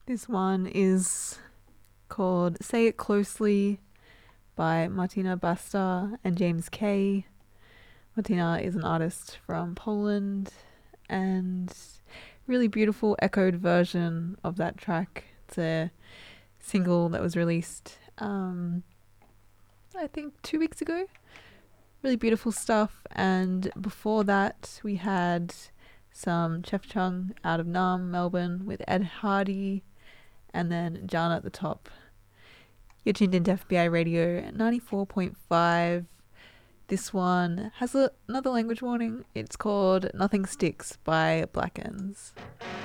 This one is called Say It Closely by Martina Basta and James Kay. Martina is an artist from Poland, and really beautiful echoed version of that track. It's a single that was released I think 2 weeks ago. Really beautiful stuff. And before that we had some Chef Chung out of Nam, Melbourne, with Ed Hardy, and then Jana at the top. You're tuned into FBI Radio at 94.5. This one has another language warning. It's called Nothing Sticks by Black Ends.